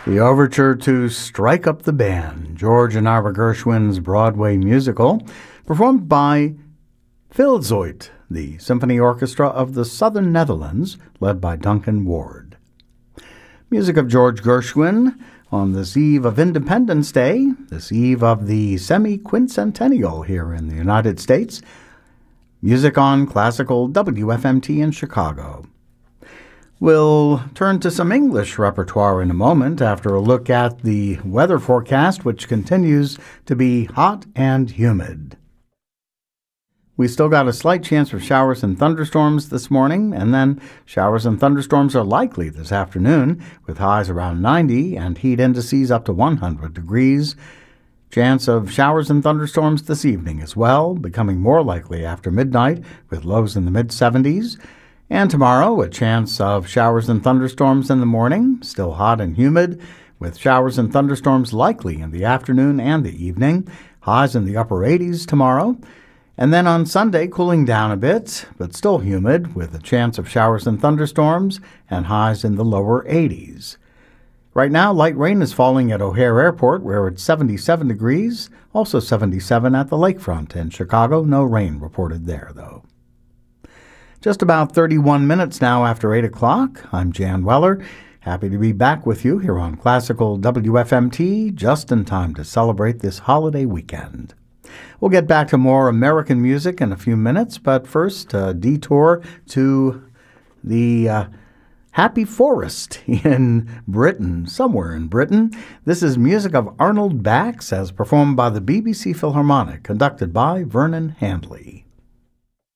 The overture to Strike Up the Band, George and Ira Gershwin's Broadway musical, performed by Philzoit, the Symphony Orchestra of the Southern Netherlands, led by Duncan Ward. Music of George Gershwin on this eve of Independence Day, this eve of the semi-quincentennial here in the United States. Music on Classical WFMT in Chicago. We'll turn to some English repertoire in a moment after a look at the weather forecast, which continues to be hot and humid. We still got a slight chance of showers and thunderstorms this morning, and then showers and thunderstorms are likely this afternoon, with highs around 90 and heat indices up to 100 degrees. Chance of showers and thunderstorms this evening as well, becoming more likely after midnight, with lows in the mid-70s. And tomorrow, a chance of showers and thunderstorms in the morning, still hot and humid, with showers and thunderstorms likely in the afternoon and the evening, highs in the upper 80s tomorrow. And then on Sunday, cooling down a bit, but still humid, with a chance of showers and thunderstorms and highs in the lower 80s. Right now, light rain is falling at O'Hare Airport, where it's 77 degrees, also 77 at the lakefront in Chicago. No rain reported there, though. Just about 31 minutes now after 8 o'clock. I'm Jan Weller. Happy to be back with you here on Classical WFMT, just in time to celebrate this holiday weekend. We'll get back to more American music in a few minutes, but first, a detour to the Happy Forest in Britain, somewhere in Britain. This is music of Arnold Bax as performed by the BBC Philharmonic, conducted by Vernon Handley.